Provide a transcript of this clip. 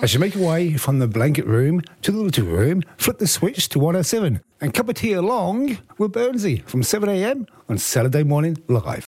As you make your way from the blanket room to the little room, flip the switch to 107 and cup of tea along with Burnsy from 7am on Saturday Morning Live.